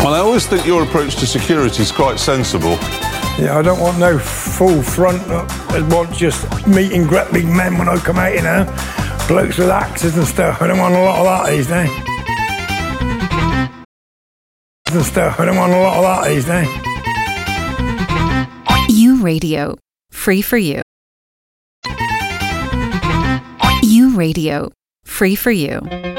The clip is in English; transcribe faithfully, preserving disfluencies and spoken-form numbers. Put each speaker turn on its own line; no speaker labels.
Well, I always think your approach to security is quite sensible.
Yeah, I don't want no full front. I want just meeting great big men when I come out, you know. Blokes with axes and stuff. I don't want a lot of that these days. And stuff. I don't want a lot of that these days.
U Radio. Free for you. U Radio. Free for you.